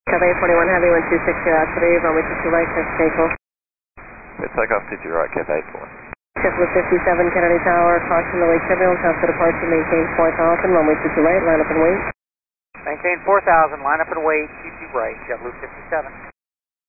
Cathay 21 Heavy, 126 at 3, runway 22 right, check vehicle. Good, take off 22 right, Cathay 21. JetBlue 57 Kennedy Tower, caution the wake signal, transfer departure, maintain 4000, runway 22 right, line up and wait. Maintain 4000, line up and wait, 22 right, JetBlue 57.